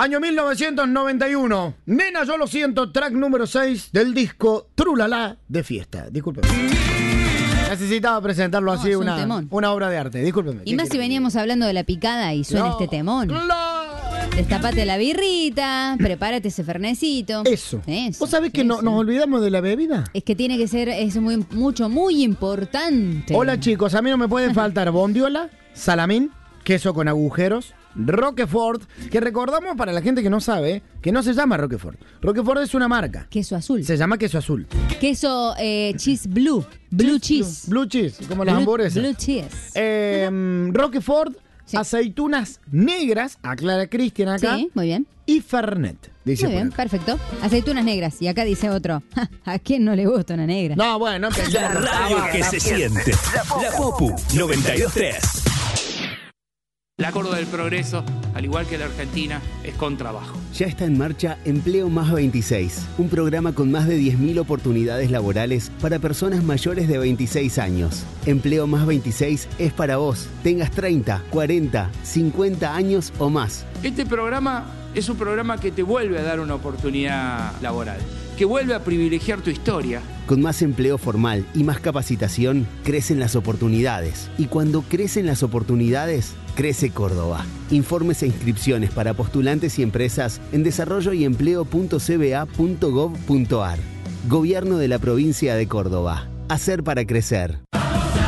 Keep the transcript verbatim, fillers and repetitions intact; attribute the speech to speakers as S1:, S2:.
S1: Año mil novecientos noventa y uno. Nena, yo lo siento, track número seis del disco Trulala de Fiesta. Discúlpeme. Necesitaba presentarlo así,
S2: no,
S1: una,
S2: un
S1: una obra de arte. Discúlpeme.
S2: Y más si veníamos hablando de la picada y suena
S1: no,
S2: este temón.
S1: ¡Claro!
S2: Destapate la birrita, prepárate ese fernecito.
S1: Eso.
S2: Eso.
S1: ¿Vos sabés que
S2: eso.
S1: no, nos olvidamos de la bebida?
S2: Es que tiene que ser, es muy, mucho, muy importante.
S1: Hola chicos, a mí no me puede faltar bondiola, salamín, queso con agujeros, Roquefort, que recordamos para la gente que no sabe, que no se llama Roquefort. Roquefort es una marca.
S2: Queso azul.
S1: Se llama queso azul.
S2: Queso eh, cheese blue. Blue cheese.
S1: Blue, blue cheese, como las
S2: Blue,
S1: hamburguesas.
S2: blue cheese.
S1: Eh, Roquefort,
S2: sí.
S1: Aceitunas negras, aclara Cristian acá.
S2: Sí, muy bien.
S1: Y Fernet, dice.
S2: Muy bien,
S1: por acá.
S2: perfecto. Aceitunas negras. Y acá dice otro. ¿A quién no le gusta una negra?
S1: No, bueno, no
S3: La radio que se siente. La Popu noventa y dos punto tres.
S4: La Córdoba del Progreso, al igual que la Argentina, es con trabajo.
S5: Ya está en marcha Empleo Más veintiséis, un programa con más de diez mil oportunidades laborales para personas mayores de veintiséis años. Empleo Más veintiséis es para vos, tengas treinta, cuarenta, cincuenta años o más.
S4: Este programa es un programa que te vuelve a dar una oportunidad laboral, que vuelve a privilegiar tu historia.
S5: Con más empleo formal y más capacitación, crecen las oportunidades. Y cuando crecen las oportunidades, crece Córdoba. Informes e inscripciones para postulantes y empresas en desarrollo y empleo punto c b a punto gov punto a r. Gobierno de la provincia de Córdoba. Hacer para crecer.